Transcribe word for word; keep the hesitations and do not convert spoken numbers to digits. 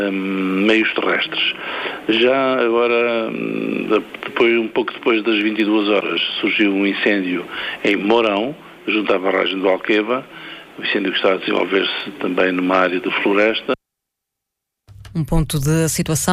meios terrestres. Já agora, depois, um pouco depois das vinte e duas horas, surgiu um incêndio em Mourão, junto à barragem do Alqueva, um incêndio que está a desenvolver-se também numa área de floresta. Um ponto de situação